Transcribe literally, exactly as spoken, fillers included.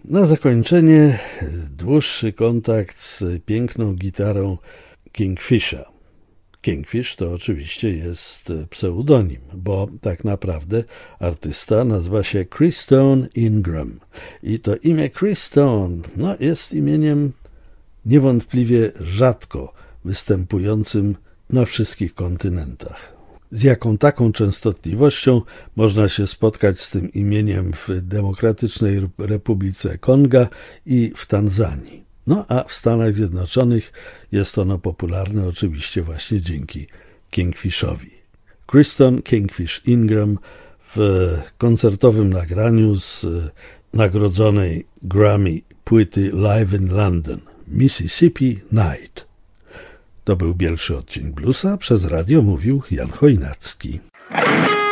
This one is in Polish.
Na zakończenie dłuższy kontakt z piękną gitarą Kingfisha. Kingfish to oczywiście jest pseudonim, bo tak naprawdę artysta nazywa się Chris Stone Ingram. I to imię Chris Stone no, jest imieniem niewątpliwie rzadko występującym na wszystkich kontynentach. Z jaką taką częstotliwością można się spotkać z tym imieniem w Demokratycznej Republice Konga i w Tanzanii. No a w Stanach Zjednoczonych jest ono popularne oczywiście właśnie dzięki Kingfishowi. Chris Stone Kingfish Ingram w koncertowym nagraniu z nagrodzonej Grammy płyty Live in London, Mississippi Night. To był pierwszy odcinek Bluesa, przez radio mówił Jan Chojnacki.